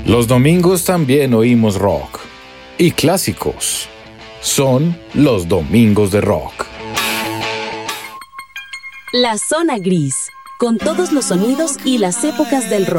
Los domingos también oímos rock y clásicos. Son los domingos de rock. La zona gris, con todos los sonidos y las épocas del rock.